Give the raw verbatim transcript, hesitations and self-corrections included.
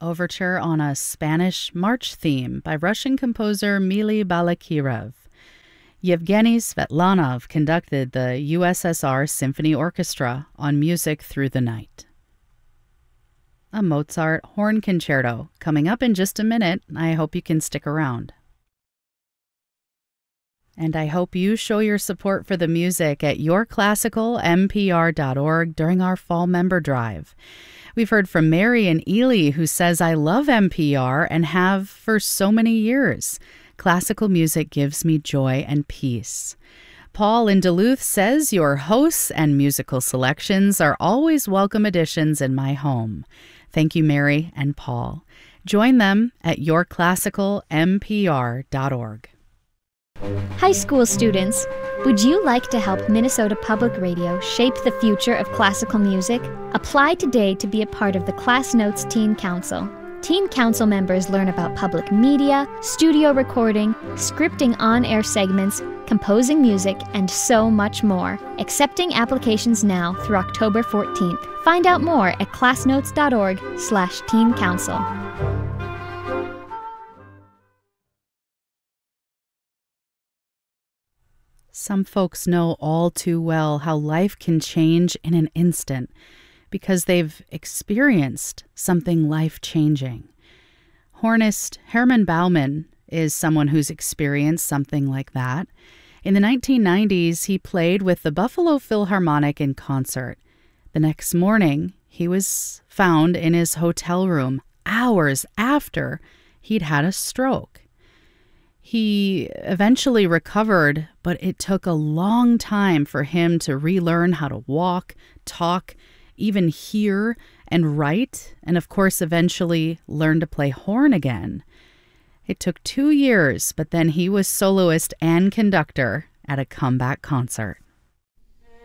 overture on a Spanish march theme by Russian composer Mili Balakirev. Yevgeny Svetlanov conducted the U S S R Symphony Orchestra on Music Through the Night. A Mozart horn concerto coming up in just a minute. I hope you can stick around. And I hope you show your support for the music at your classical m p r dot org during our fall member drive. We've heard from Mary in Ely, who says, I love N P R and have for so many years. Classical music gives me joy and peace. Paul in Duluth says, your hosts and musical selections are always welcome additions in my home. Thank you, Mary and Paul. Join them at your classical m p r dot org. High school students, would you like to help Minnesota Public Radio shape the future of classical music? Apply today to be a part of the Class Notes Teen Council. Teen Council members learn about public media, studio recording, scripting on-air segments, composing music, and so much more. Accepting applications now through October fourteenth. Find out more at classnotes dot org slash teen council. Some folks know all too well how life can change in an instant because they've experienced something life-changing. Hornist Herman Bauman is someone who's experienced something like that. In the nineteen nineties, he played with the Buffalo Philharmonic in concert. The next morning, he was found in his hotel room hours after he'd had a stroke. He eventually recovered, but it took a long time for him to relearn how to walk, talk, even hear and write, and of course eventually learn to play horn again. It took two years, but then he was soloist and conductor at a comeback concert.